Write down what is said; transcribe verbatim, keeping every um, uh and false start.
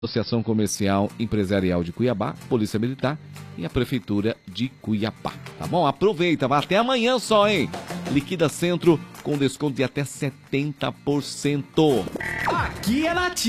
Associação Comercial Empresarial de Cuiabá, Polícia Militar e a Prefeitura de Cuiabá. Tá bom? Aproveita, vai até amanhã só, hein? Liquida Centro com desconto de até setenta por cento. Aqui é Nativa.